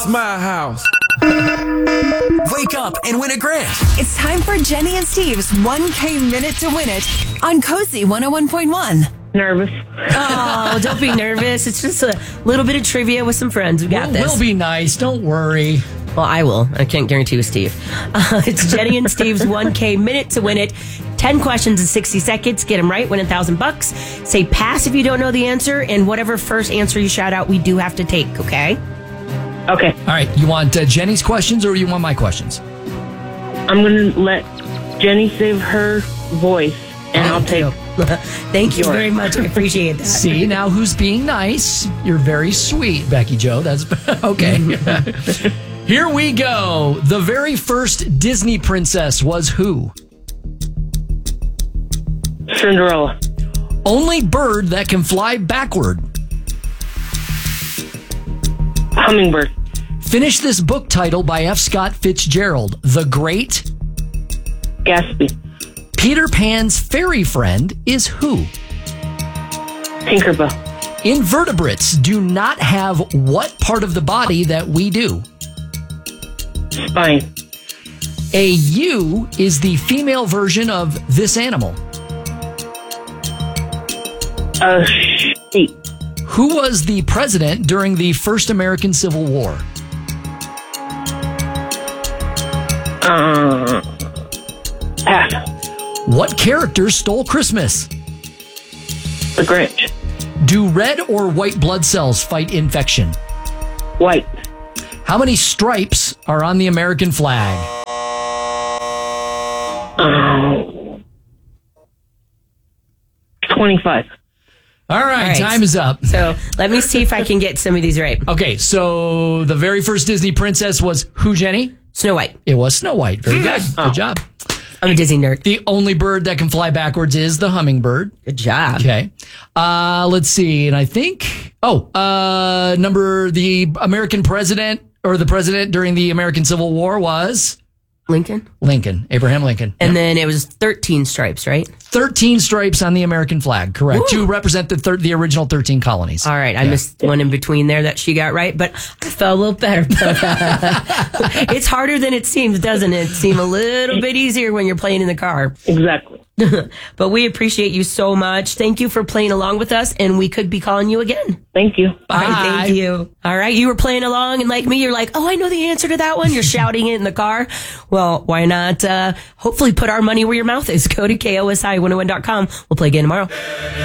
It's my house. Wake up and win a grand. It's time for Jenny and Steve's 1K Minute to Win It on Cozy 101.1. Nervous. Oh, don't be nervous. It's just a little bit of trivia with some friends. We got this. We'll be nice. Don't worry. Well, I will. I can't guarantee with Steve. It's Jenny and Steve's 1K Minute to Win It. 10 questions in 60 seconds. Get them right, win $1,000. Say pass if you don't know the answer, and whatever first answer you shout out, we do have to take, okay? Okay. All right. You want Jenny's questions or you want my questions? I'm going to let Jenny save her voice, and I'll take... Thank you very much. I appreciate that. See, now who's being nice? You're very sweet, Becky Joe. That's okay. Here we go. The very first Disney princess was who? Cinderella. Only bird that can fly backward. Hummingbird. Finish this book title by F. Scott Fitzgerald. The Great Gatsby. Peter Pan's fairy friend is who? Tinkerbell. Invertebrates do not have what part of the body that we do? Spine. A ewe is the female version of this animal. Sheep. Who was the president during the first American Civil War? Pass. What character stole Christmas? The Grinch. Do red or white blood cells fight infection? White. How many stripes are on the American flag? 25. All right, time is up. So let me see if I can get some of these right. Okay, so the very first Disney princess was who, Jenny? Snow White. It was Snow White. Very good. Good job. I'm a Disney nerd. The only bird that can fly backwards is the hummingbird. Good job. Okay. Let's see. And I think, the American president or the president during the American Civil War was? Lincoln. Abraham Lincoln. And then it was 13 stripes, right? 13 stripes on the American flag, correct. To represent the original 13 colonies. All right. I missed one in between there that she got right, but I felt a little better. It's harder than it seems, doesn't it? It seems a little bit easier when you're playing in the car. Exactly. But we appreciate you so much. Thank you for playing along with us, and we could be calling you again. Thank you. Bye. Thank you. All right. You were playing along, and like me, you're like, oh, I know the answer to that one. You're shouting it in the car. Well, why not hopefully put our money where your mouth is? Go to KOSI101.com. We'll play again tomorrow.